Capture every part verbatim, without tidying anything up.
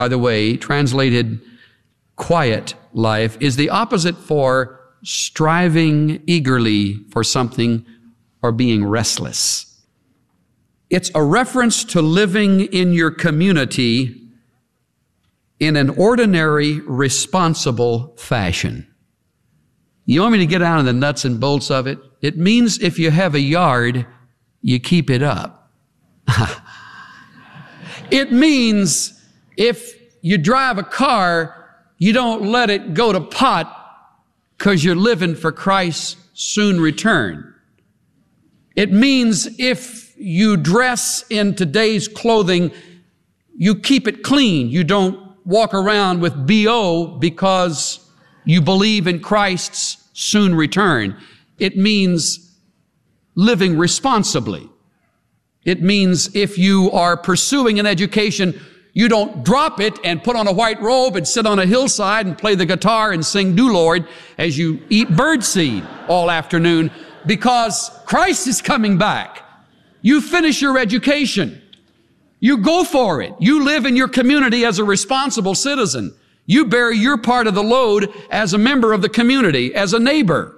by the way, translated quiet life, is the opposite for striving eagerly for something or being restless. It's a reference to living in your community in an ordinary, responsible fashion. You want me to get down to the nuts and bolts of it? It means if you have a yard, you keep it up. It means if you drive a car, you don't let it go to pot because you're living for Christ's soon return. It means if you dress in today's clothing, you keep it clean. You don't walk around with B O because you believe in Christ's soon return. It means living responsibly. It means if you are pursuing an education, you don't drop it and put on a white robe and sit on a hillside and play the guitar and sing "Do Lord" as you eat birdseed all afternoon, because Christ is coming back. You finish your education. You go for it. You live in your community as a responsible citizen. You bear your part of the load as a member of the community, as a neighbor.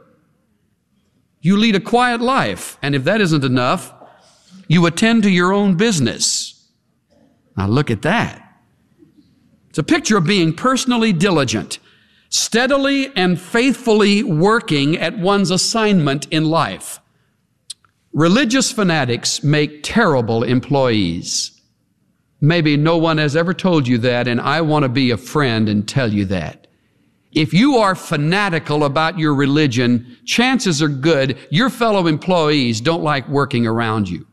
You lead a quiet life, and if that isn't enough, you attend to your own business. Now look at that. It's a picture of being personally diligent, steadily and faithfully working at one's assignment in life. Religious fanatics make terrible employees. Maybe no one has ever told you that, and I want to be a friend and tell you that. If you are fanatical about your religion, chances are good your fellow employees don't like working around you.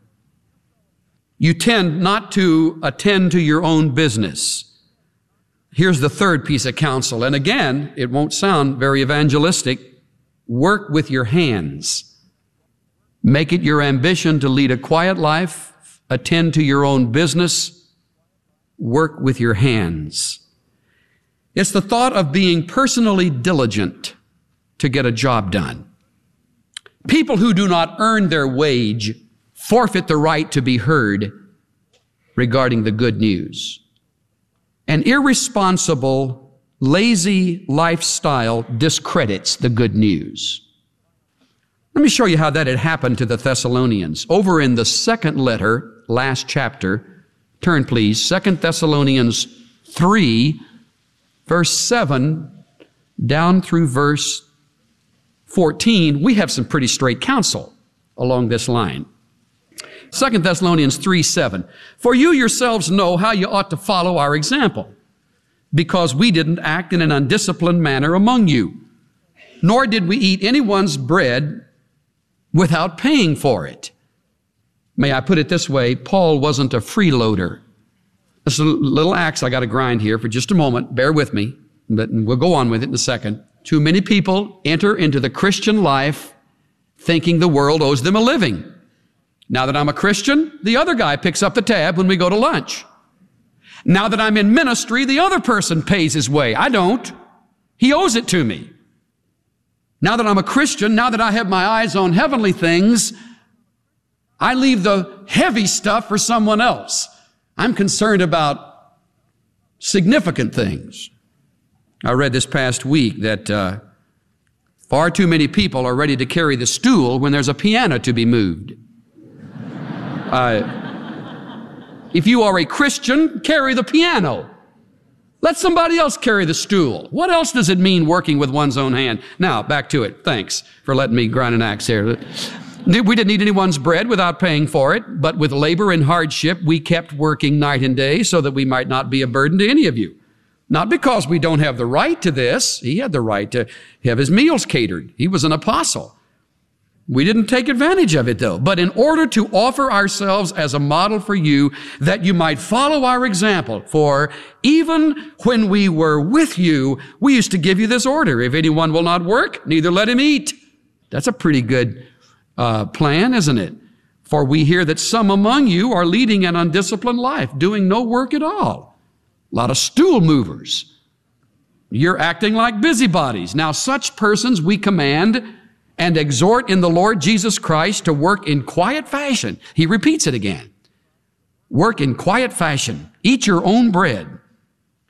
You tend not to attend to your own business. Here's the third piece of counsel, and again, it won't sound very evangelistic. Work with your hands. Make it your ambition to lead a quiet life, attend to your own business, work with your hands. It's the thought of being personally diligent to get a job done. People who do not earn their wage forfeit the right to be heard regarding the good news. An irresponsible, lazy lifestyle discredits the good news. Let me show you how that had happened to the Thessalonians. Over in the second letter, last chapter, turn please, Second Thessalonians three, verse seven, down through verse fourteen, we have some pretty straight counsel along this line. Second Thessalonians three, seven. For you yourselves know how you ought to follow our example, because we didn't act in an undisciplined manner among you, nor did we eat anyone's bread without paying for it. May I put it this way, Paul wasn't a freeloader. This is a little axe I got to grind here for just a moment. Bear with me, but we'll go on with it in a second. Too many people enter into the Christian life thinking the world owes them a living. Now that I'm a Christian, the other guy picks up the tab when we go to lunch. Now that I'm in ministry, the other person pays his way. I don't. He owes it to me. Now that I'm a Christian, now that I have my eyes on heavenly things, I leave the heavy stuff for someone else. I'm concerned about significant things. I read this past week that uh, far too many people are ready to carry the stool when there's a piano to be moved. Uh, if you are a Christian, carry the piano. Let somebody else carry the stool. What else does it mean working with one's own hand? Now, back to it. Thanks for letting me grind an axe here. We didn't eat anyone's bread without paying for it, but with labor and hardship, we kept working night and day so that we might not be a burden to any of you. Not because we don't have the right to this. He had the right to have his meals catered. He was an apostle. We didn't take advantage of it, though. But in order to offer ourselves as a model for you, that you might follow our example, for even when we were with you, we used to give you this order: if anyone will not work, neither let him eat. That's a pretty good uh, plan, isn't it? For we hear that some among you are leading an undisciplined life, doing no work at all. A lot of stool movers. You're acting like busybodies. Now, such persons we command and exhort in the Lord Jesus Christ to work in quiet fashion. He repeats it again. Work in quiet fashion. Eat your own bread